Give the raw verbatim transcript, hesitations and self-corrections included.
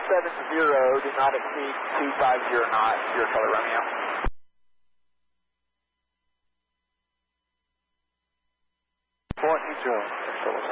seven zero, do not exceed two five zero knots, Sierra Charlie Romeo. Point Joe,